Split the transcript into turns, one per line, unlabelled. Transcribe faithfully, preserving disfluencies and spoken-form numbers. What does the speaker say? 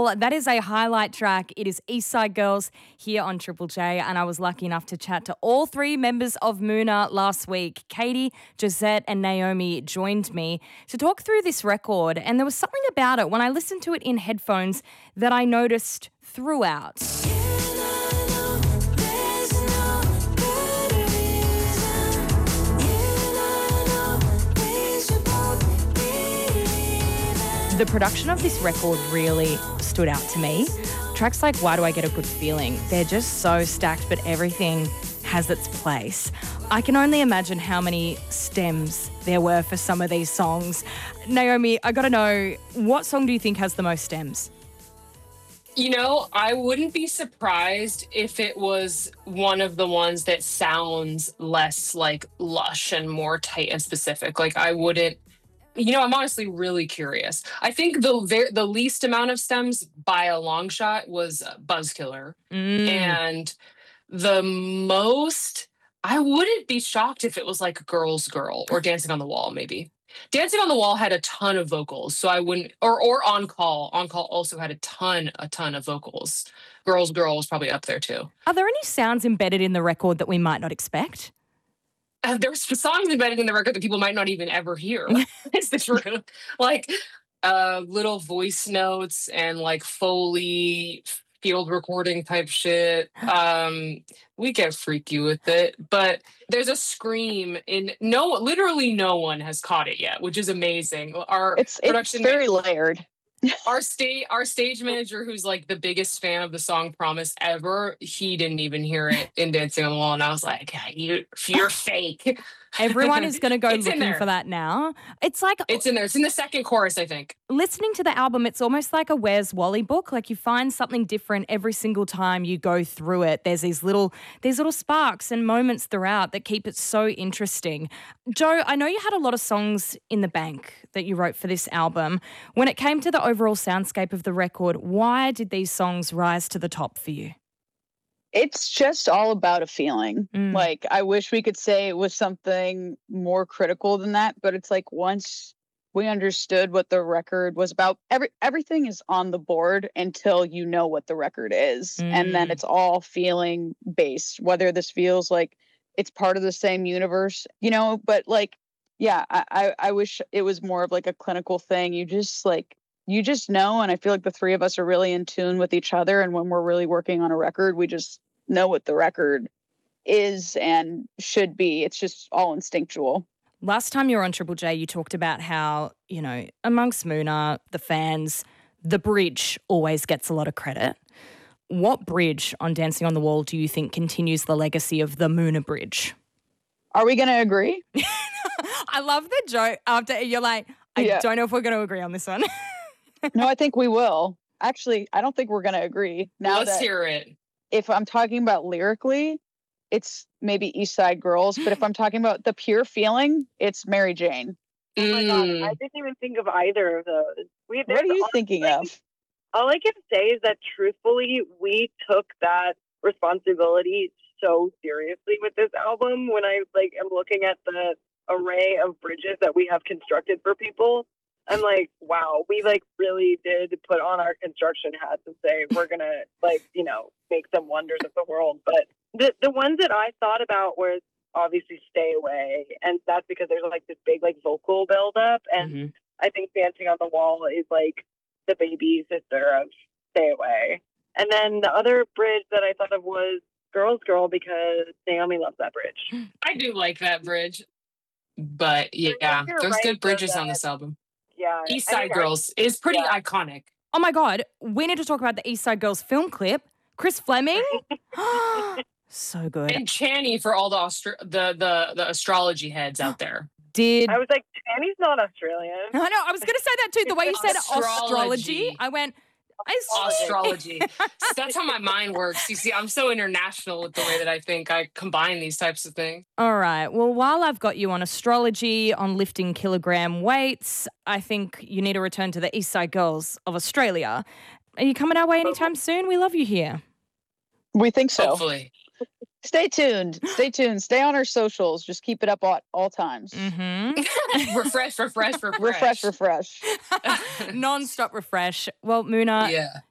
Wall. That is a highlight track. It is East Side Girls here on Triple J, and I was lucky enough to chat to all three members of Moona last week. Katie, Josette and Naomi joined me to talk through this record, and there was something about it when I listened to it in headphones that I noticed throughout. The production of this record really stood out to me. Tracks like Why Do I Get a Good Feeling, they're just so stacked, but everything has its place. I can only imagine how many stems there were for some of these songs. Naomi, I got to know, what song do you think has the most stems?
You know, I wouldn't be surprised if it was one of the ones that sounds less like lush and more tight and specific. Like I wouldn't, you know, I'm honestly really curious. I think the ver- the least amount of stems by a long shot was Buzzkiller.
Mm.
And the most, I wouldn't be shocked if it was like Girls Girl or Dancing on the Wall, maybe. Dancing on the Wall had a ton of vocals, so I wouldn't, or or On Call. On Call also had a ton, a ton of vocals. Girls Girl was probably up there too.
Are there any sounds embedded in the record that we might not expect?
Uh, there's songs embedded in the record that people might not even ever hear. It's the truth. Like uh, little voice notes and like Foley field recording type shit. Um, we get freaky with it, but there's a scream in no, literally no one has caught it yet, which is amazing. Our
it's,
production
it's very layered.
our state our stage manager, who's like the biggest fan of the song Promise ever, he didn't even hear it in Dancing on the Wall, and I was like, yeah, you you're fake.
Everyone is going to go looking for that now. It's like
it's in there. It's in the second chorus, I think.
Listening to the album, it's almost like a Where's Wally book. Like you find something different every single time you go through it. There's these little these little sparks and moments throughout that keep it so interesting. Joe, I know you had a lot of songs in the bank that you wrote for this album. When it came to the overall soundscape of the record, why did these songs rise to the top for you?
It's just all about a feeling.
Mm.
Like, I wish we could say it was something more critical than that, but it's like once we understood what the record was about, every everything is on the board until you know what the record is.
Mm.
And then it's all feeling based, whether this feels like it's part of the same universe, you know, but like, yeah, I, I, I wish it was more of like a clinical thing. You just like, you just know. And I feel like the three of us are really in tune with each other. And when we're really working on a record, we just know what the record is and should be. It's just all instinctual.
Last time you were on Triple J, you talked about how, you know, amongst Moona, the fans, the bridge always gets a lot of credit. What bridge on Dancing on the Wall do you think continues the legacy of the Moona bridge?
Are we going to agree?
I love the joke after you're like, I yeah. don't know if we're going to agree on this one.
No, I think we will. Actually, I don't think we're going to agree. Now
Let's
that
hear it.
If I'm talking about lyrically, it's maybe East Side Girls. But if I'm talking about the pure feeling, it's Mary Jane.
Oh my God, I didn't even think of either of those. We,
what are you thinking of?
All I can say is that truthfully, we took that responsibility so seriously with this album. When I like am looking at the array of bridges that we have constructed for people, I'm like, wow, we like really did put on our construction hats and say we're gonna like, you know, make some wonders of the world. But the the ones that I thought about were obviously Stay Away, and that's because there's like this big like vocal buildup, and mm-hmm. I think Dancing on the Wall is like the baby sister of Stay Away. And then the other bridge that I thought of was Girls Girl, because Naomi loves that bridge.
I do like that bridge, but yeah, there's right good bridges on this album.
Yeah,
East Side I mean, Girls is pretty yeah. iconic.
Oh my God, we need to talk about the East Side Girls film clip. Chris Fleming, so good.
And Channy for all the, Austra- the the the astrology heads out there.
Did
I was like, Channy's not Australian.
I know, I was going to say that too. The way you said astrology, astrology I went,
astrology. So that's how my mind works. You see, I'm so international with the way that I think. I combine these types of things.
All right. Well, while I've got you on astrology, on lifting kilogram weights, I think you need to return to the East Side Girls of Australia. Are you coming our way anytime soon? We love you here.
We think so.
Hopefully.
Stay tuned. Stay tuned. Stay on our socials. Just keep it up at all times.
Mm-hmm.
refresh, refresh, refresh.
Refresh, refresh.
Non-stop refresh. Well, Moona,
yeah.